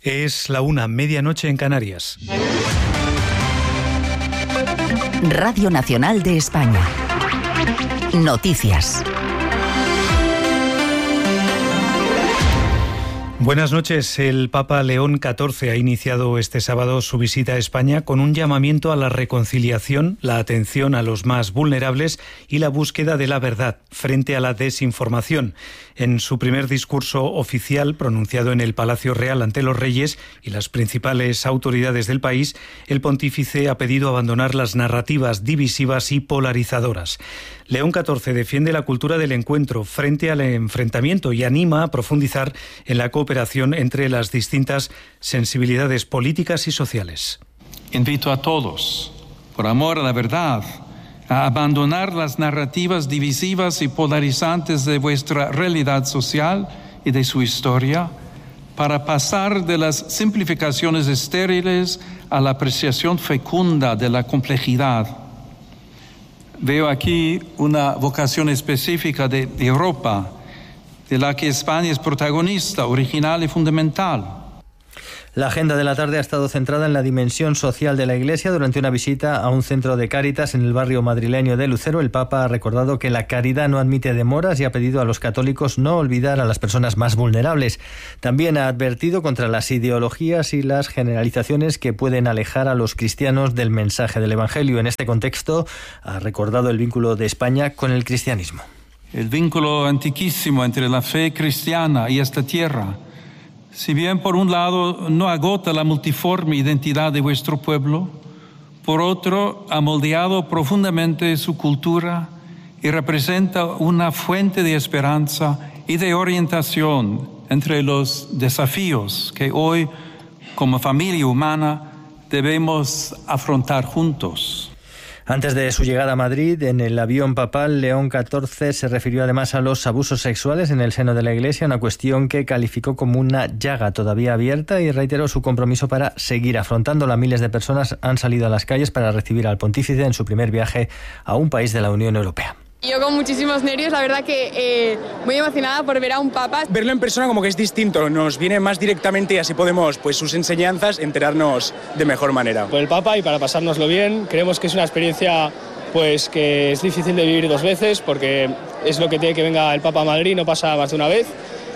Es la 1:00, medianoche en Canarias. Radio Nacional de España. Noticias. Buenas noches. El Papa León XIV ha iniciado este sábado su visita a España con un llamamiento a la reconciliación, la atención a los más vulnerables y la búsqueda de la verdad frente a la desinformación. En su primer discurso oficial, pronunciado en el Palacio Real ante los reyes y las principales autoridades del país, el pontífice ha pedido abandonar las narrativas divisivas y polarizadoras. León XIV defiende la cultura del encuentro frente al enfrentamiento y anima a profundizar en la cooperación entre las distintas sensibilidades políticas y sociales. Invito a todos, por amor a la verdad, a abandonar las narrativas divisivas y polarizantes de vuestra realidad social y de su historia, para pasar de las simplificaciones estériles a la apreciación fecunda de la complejidad. Veo aquí una vocación específica de Europa, de la que España es protagonista, original y fundamental. La agenda de la tarde ha estado centrada en la dimensión social de la Iglesia. Durante una visita a un centro de Cáritas en el barrio madrileño de Lucero, el Papa ha recordado que la caridad no admite demoras y ha pedido a los católicos no olvidar a las personas más vulnerables. También ha advertido contra las ideologías y las generalizaciones que pueden alejar a los cristianos del mensaje del Evangelio. En este contexto, ha recordado el vínculo de España con el cristianismo. El vínculo antiquísimo entre la fe cristiana y esta tierra, si bien por un lado no agota la multiforme identidad de vuestro pueblo, por otro ha moldeado profundamente su cultura y representa una fuente de esperanza y de orientación entre los desafíos que hoy, como familia humana, debemos afrontar juntos. Antes de su llegada a Madrid, en el avión papal, León XIV se refirió además a los abusos sexuales en el seno de la Iglesia, una cuestión que calificó como una llaga todavía abierta, y reiteró su compromiso para seguir afrontándola. Miles de personas han salido a las calles para recibir al pontífice en su primer viaje a un país de la Unión Europea. Yo con muchísimos nervios, la verdad que muy emocionada por ver a un papa. Verlo en persona como que es distinto, nos viene más directamente y así podemos, pues sus enseñanzas, enterarnos de mejor manera. Por el Papa y para pasárnoslo bien, creemos que es una experiencia pues que es difícil de vivir dos veces, porque es lo que tiene que venga el Papa a Madrid, no pasa más de una vez.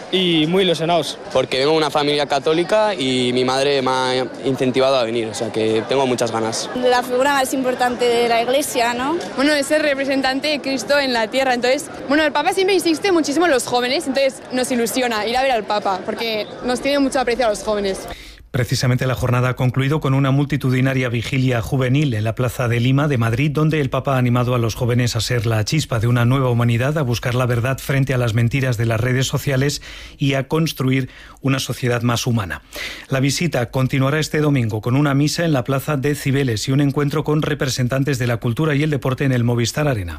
Y muy ilusionados. Porque vengo de una familia católica y mi madre me ha incentivado a venir, o sea que tengo muchas ganas. La figura más importante de la Iglesia, ¿no? Bueno, es el representante de Cristo en la tierra, entonces, bueno, el Papa siempre insiste muchísimo en los jóvenes, entonces nos ilusiona ir a ver al Papa, porque nos tiene mucho aprecio a los jóvenes. Precisamente la jornada ha concluido con una multitudinaria vigilia juvenil en la Plaza de Lima de Madrid, donde el Papa ha animado a los jóvenes a ser la chispa de una nueva humanidad, a buscar la verdad frente a las mentiras de las redes sociales y a construir una sociedad más humana. La visita continuará este domingo con una misa en la Plaza de Cibeles y un encuentro con representantes de la cultura y el deporte en el Movistar Arena.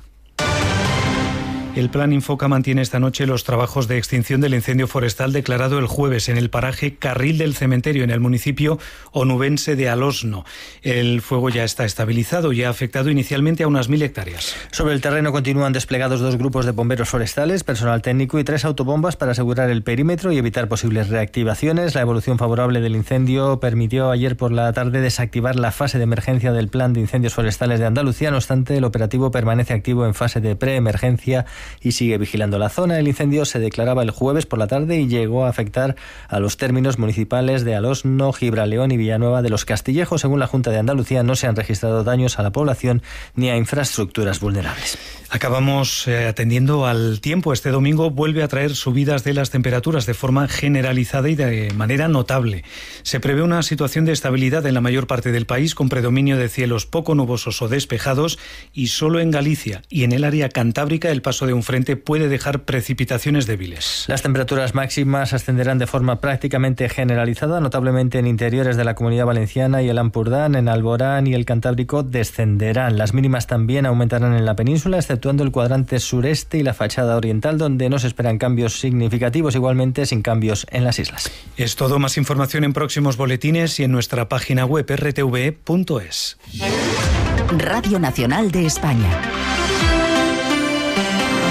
El Plan Infoca mantiene esta noche los trabajos de extinción del incendio forestal declarado el jueves en el paraje Carril del Cementerio, en el municipio onubense de Alosno. El fuego ya está estabilizado y ha afectado inicialmente a unas 1.000 hectáreas. Sobre el terreno continúan desplegados 2 grupos de bomberos forestales, personal técnico y 3 autobombas para asegurar el perímetro y evitar posibles reactivaciones. La evolución favorable del incendio permitió ayer por la tarde desactivar la fase de emergencia del Plan de Incendios Forestales de Andalucía. No obstante, el operativo permanece activo en fase de preemergencia y sigue vigilando la zona. El incendio se declaraba el jueves por la tarde y llegó a afectar a los términos municipales de Alosno, Gibraleón y Villanueva de los Castillejos. Según la Junta de Andalucía, no se han registrado daños a la población ni a infraestructuras vulnerables. Acabamos atendiendo al tiempo. Este domingo vuelve a traer subidas de las temperaturas de forma generalizada y de manera notable. Se prevé una situación de estabilidad en la mayor parte del país, con predominio de cielos poco nubosos o despejados, y solo en Galicia y en el área cantábrica el paso de un frente puede dejar precipitaciones débiles. Las temperaturas máximas ascenderán de forma prácticamente generalizada, notablemente en interiores de la Comunidad Valenciana y el Ampurdán. En Alborán y el Cantábrico descenderán. Las mínimas también aumentarán en la península, exceptuando el cuadrante sureste y la fachada oriental, donde no se esperan cambios significativos, igualmente sin cambios en las islas. Es todo. Más información en próximos boletines y en nuestra página web rtv.es. Radio Nacional de España.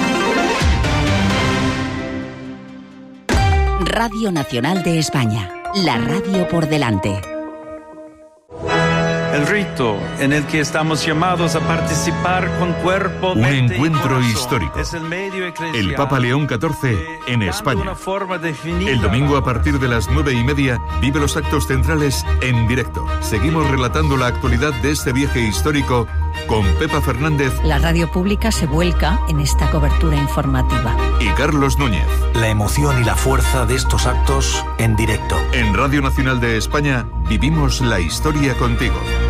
Radio Nacional de España, La radio por delante. El rito en el que estamos llamados a participar con cuerpo, un mente encuentro y corazón histórico. Es el medio eclesial. El Papa León XIV en España. El domingo a partir de las 9:30 vive los actos centrales en directo. Seguimos relatando la actualidad de este viaje histórico con Pepa Fernández. La radio pública se vuelca en esta cobertura informativa. Y Carlos Núñez. La emoción y la fuerza de estos actos en directo. En Radio Nacional de España vivimos la historia contigo.